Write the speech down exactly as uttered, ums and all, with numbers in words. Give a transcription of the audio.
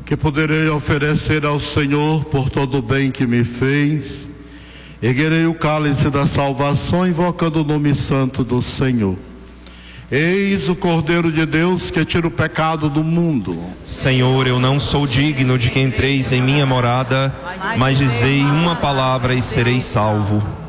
que poderei oferecer ao Senhor por todo o bem que me fez. Erguerei o cálice da salvação, invocando o nome santo do Senhor. Eis o Cordeiro de Deus que tira o pecado do mundo. Senhor, eu não sou digno de que entreis em minha morada, mas dizei uma palavra e serei salvo.